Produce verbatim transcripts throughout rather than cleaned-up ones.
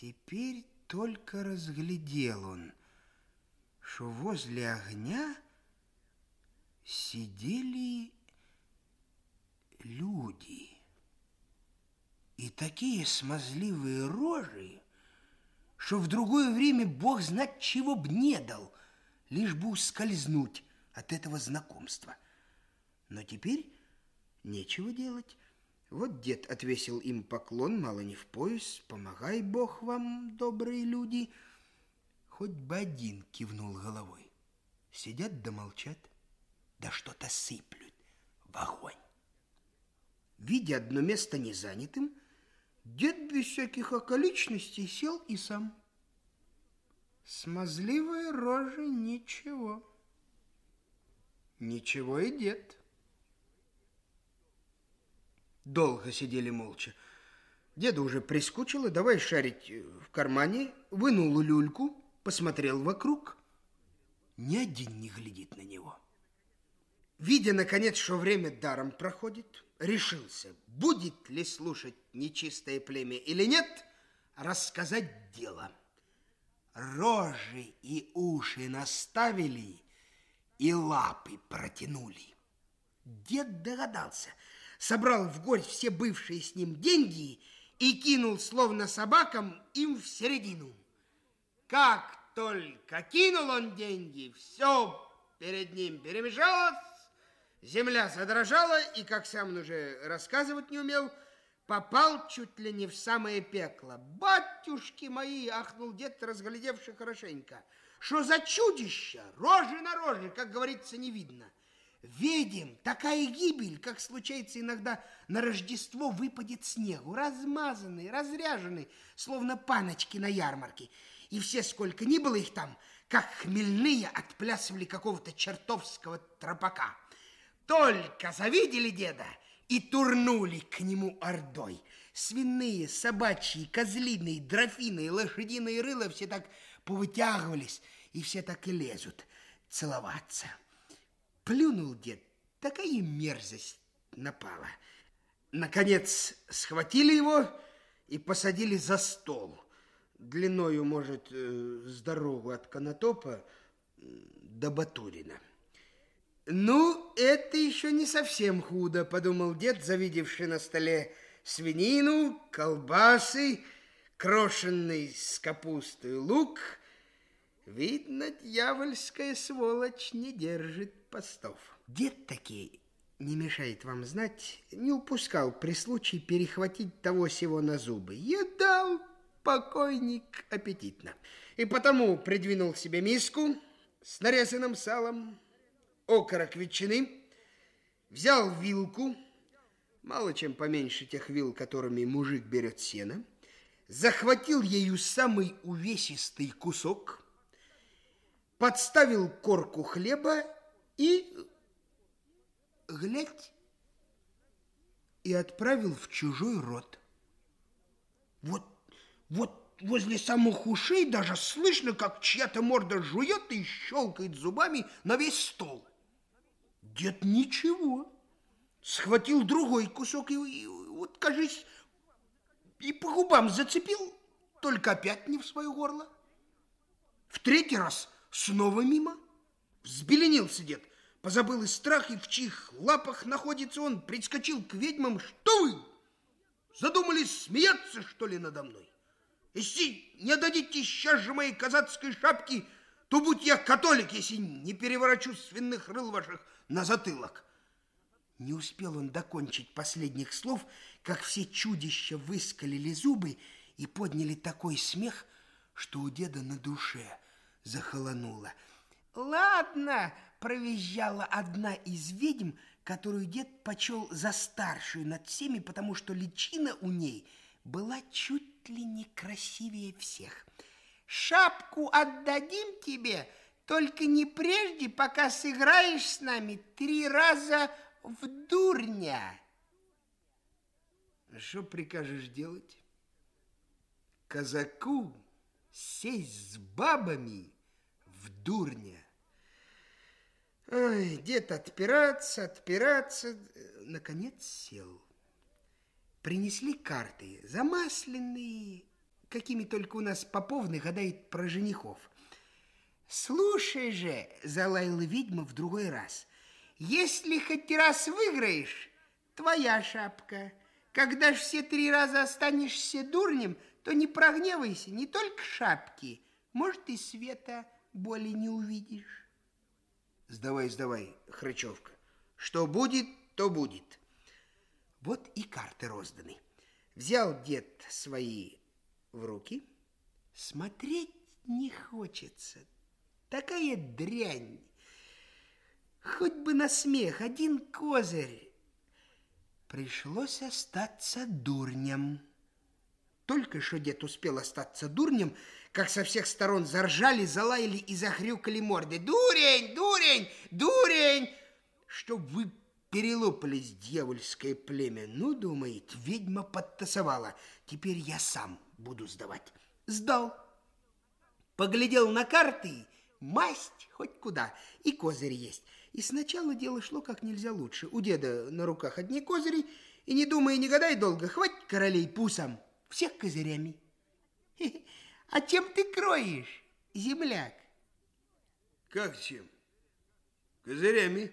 Теперь только разглядел он, что возле огня сидели люди. И такие смазливые рожи, что в другое время Бог знать чего б не дал, лишь бы ускользнуть от этого знакомства. Но теперь нечего делать. Вот дед отвесил им поклон, мало не в пояс. Помогай Бог вам, добрые люди. Хоть бы один кивнул головой. Сидят да молчат, да что-то сыплют в огонь. Видя одно место незанятым, дед без всяких околичностей сел и сам. Смазливые рожи ничего. Ничего и дед. Долго сидели молча. Деду уже прискучило, давай шарить в кармане, вынул люльку, посмотрел вокруг. Ни один не глядит на него. Видя, наконец, что время даром проходит, решился, будет ли слушать нечистое племя или нет, рассказать дело. Рожи и уши наставили и лапы протянули. Дед догадался, собрал в горсть все бывшие с ним деньги и кинул, словно собакам, им в середину. Как только кинул он деньги, все перед ним перемешалось, земля задрожала, и, как сам он уже рассказывать не умел, попал чуть ли не в самое пекло. «Батюшки мои!» — ахнул дед, разглядевший хорошенько. «Что за чудище? Рожи на рожи, как говорится, не видно. Видим, такая гибель, как случается иногда на Рождество, выпадет снегу, размазанный, разряженный, словно паночки на ярмарке. И все, сколько ни было их там, как хмельные, отплясывали какого-то чертовского тропака. Только завидели деда и турнули к нему ордой. Свиные, собачьи, козлиные, дрофиные, лошадиные рыла все так повытягивались, и все так и лезут целоваться». Плюнул дед, такая мерзость напала. Наконец схватили его и посадили за стол. Длиною, может, с дорогу от Конотопа до Батурина. «Ну, это еще не совсем худо», — подумал дед, завидевший на столе свинину, колбасы, крошенный с капустой лук. Видно, дьявольская сволочь не держит постов. Дед таки, не мешает вам знать, не упускал при случае перехватить того-сего на зубы. Едал покойник аппетитно. И потому придвинул себе миску с нарезанным салом, окорок ветчины, взял вилку, мало чем поменьше тех вил, которыми мужик берет сено, захватил ею самый увесистый кусок, подставил корку хлеба и, глядь, и отправил в чужой рот. Вот, вот возле самых ушей даже слышно, как чья-то морда жует и щелкает зубами на весь стол. Дед ничего. Схватил другой кусок и, и вот, кажись, и по губам зацепил, только опять не в свое горло. В третий раз снова мимо. Взбеленился дед, позабыл и страх, и в чьих лапах находится он, прискочил к ведьмам. «Что вы? Задумались смеяться, что ли, надо мной? Если не дадите сейчас же моей казацкой шапки, то будь я католик, если не переворочу свиных рыл ваших на затылок». Не успел он докончить последних слов, как все чудища выскалили зубы и подняли такой смех, что у деда на душе захолонуло. «Ладно», — провизжала одна из ведьм, которую дед почел за старшую над всеми, потому что личина у ней была чуть ли не красивее всех. «Шапку отдадим тебе, только не прежде, пока сыграешь с нами три раза в дурня». Что прикажешь делать? Казаку сесть с бабами в дурня? Ой, дед отпираться, отпираться, наконец сел. Принесли карты, замасленные, какими только у нас поповны гадают про женихов. Слушай же, залаяла ведьма в другой раз, если хоть раз выиграешь, твоя шапка. Когда ж все три раза останешься дурнем, то не прогневайся, не только шапки, может, и света боли не увидишь. Сдавай, сдавай, Хрычевка, что будет, то будет. Вот и карты розданы. Взял дед свои в руки, смотреть не хочется. Такая дрянь. Хоть бы на смех, один козырь. Пришлось остаться дурнем. Только что дед успел остаться дурнем, как со всех сторон заржали, залаяли и захрюкали морды. Дурень, дурень, дурень! Чтоб вы перелопались, дьявольское племя. Ну, думает, ведьма подтасовала. Теперь я сам буду сдавать. Сдал. Поглядел на карты, масть хоть куда, и козырь есть. И сначала дело шло как нельзя лучше. У деда на руках одни козыри, и не думай, не гадай долго, хватит королей пусом, всех козырями. А чем ты кроешь, земляк? Как чем? Козырями.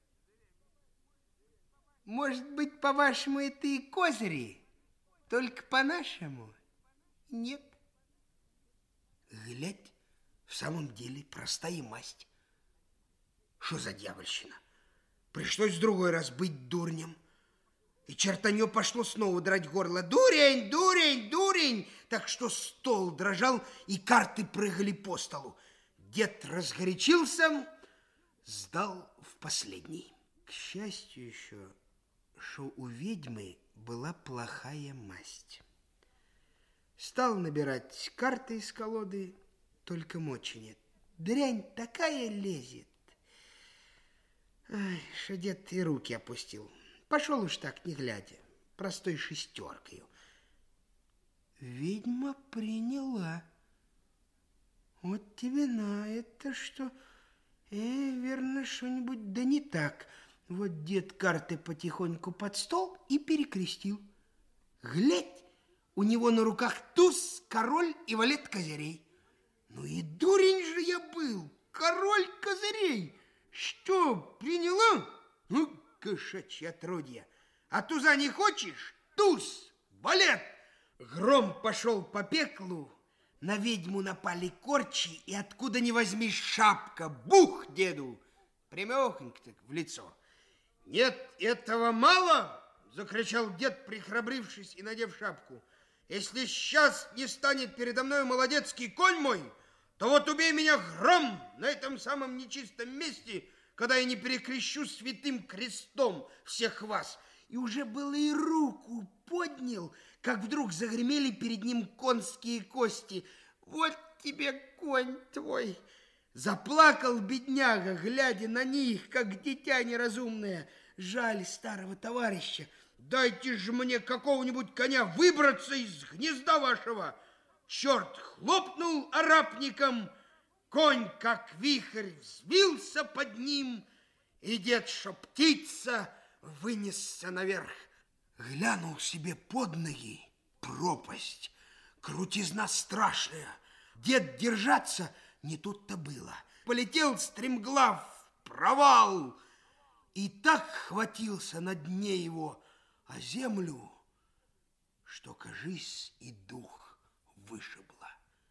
Может быть, по-вашему, это и козыри, только по-нашему нет. Глядь, в самом деле простая масть. Что за дьявольщина? Пришлось в другой раз быть дурнем. И чертанье пошло снова драть горло. Дурень, дурень, дурень! Так что стол дрожал, и карты прыгали по столу. Дед разгорячился, сдал в последний. К счастью еще, что у ведьмы была плохая масть. Стал набирать карты из колоды, только мочи нет. Дрянь такая лезет. Ай, что дед и руки опустил. Пошел уж так, не глядя, простой шестеркою. Ведьма приняла. Вот тебе на это что... Э, верно, что-нибудь да не так. Вот дед карты потихоньку под стол и перекрестил. Глядь, у него на руках туз, король и валет козырей. Ну и дурень же я был, король козырей. Что, приняла? Ну, кошачье отродье. А туза не хочешь? Туз, валет. Гром пошел по пеклу, на ведьму напали корчи, и откуда ни возьми шапка, бух деду, прямехонько в лицо. Нет, этого мало, закричал дед, прихрабрившись и надев шапку. Если сейчас не станет передо мной молодецкий конь мой, то вот убей меня гром на этом самом нечистом месте, когда я не перекрещу святым крестом всех вас. И уже было и руку поднял, как вдруг загремели перед ним конские кости. Вот тебе конь твой. Заплакал бедняга, глядя на них, как дитя неразумное. Жаль старого товарища. Дайте же мне какого-нибудь коня выбраться из гнезда вашего. Черт хлопнул арапником, конь, как вихрь, взвился под ним, и дед, шо птица, вынесся наверх. Глянул себе под ноги, пропасть, крутизна страшная. Дед держаться не тут-то было. Полетел стремглав, провал, и так хватился на дне его о землю, что, кажись, и дух вышибла.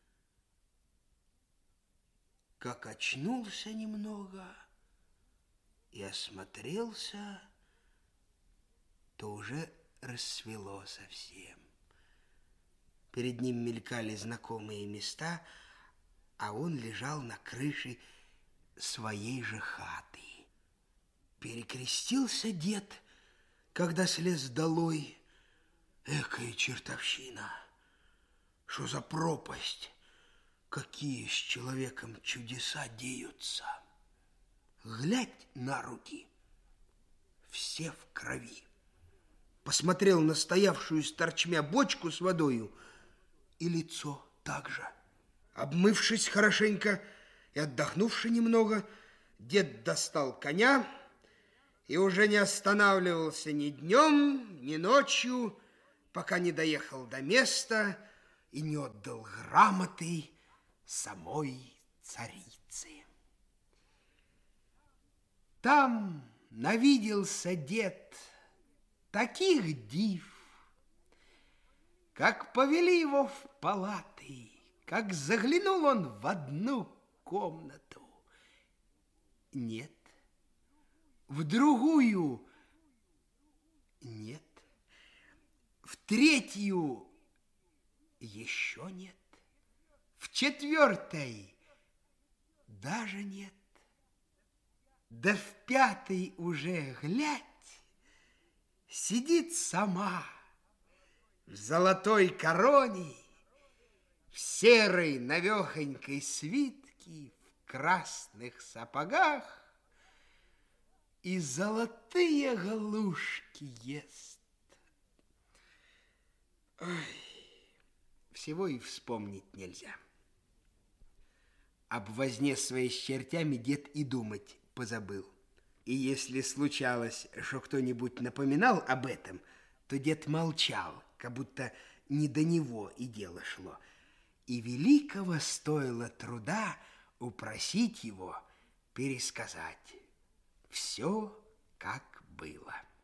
Как очнулся немного и осмотрелся, то уже рассвело совсем. Перед ним мелькали знакомые места, а он лежал на крыше своей же хаты. Перекрестился дед, когда слез долой. Экая чертовщина! Что за пропасть? Какие с человеком чудеса деются? Глядь на руки, все в крови. Посмотрел на стоявшую торчмя бочку с водою, и лицо так же. Обмывшись хорошенько и отдохнувши немного, дед достал коня и уже не останавливался ни днем, ни ночью, пока не доехал до места и не отдал грамоты самой царице. Там навиделся дед таких див, как повели его в палаты, как заглянул он в одну комнату. Нет. В другую нет. В третью еще нет. В четвертой даже нет. Да в пятой уже, глядь, сидит сама в золотой короне, в серой навехонькой свитке, в красных сапогах и золотые галушки ест. Ой, всего и вспомнить нельзя. Об возне своей с чертями дед и думать позабыл. И если случалось, что кто-нибудь напоминал об этом, то дед молчал, как будто не до него и дело шло. И великого стоило труда упросить его пересказать все, как было.